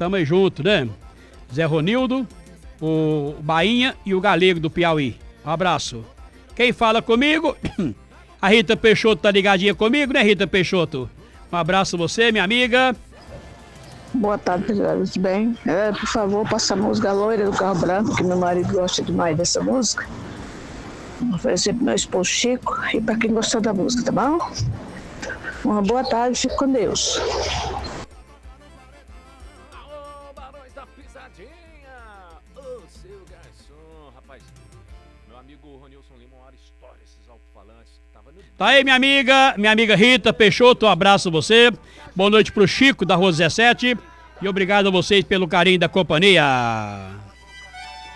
tamo aí junto, né? Zé Ronildo, o Bainha e o Galego do Piauí. Um abraço. Quem fala comigo? A Rita Peixoto tá ligadinha comigo, né, Rita Peixoto? Um abraço a você, minha amiga. Boa tarde, tudo bem? Por favor, passa a música Loira do Carro Branco, que meu marido gosta demais dessa música. Vou oferecer pro meu esposo Chico e para quem gostou da música, tá bom? Uma boa tarde, fique com Deus. Alô, Barões da Pisadinha! Ô, seu garçom, rapaz. Meu amigo Ronilson Lima, uma hora estoura esses alto-falantes. Tava no... Tá aí, minha amiga Rita Peixoto, um abraço a você. Boa noite pro Chico, da Rua 17. E obrigado a vocês pelo carinho da companhia.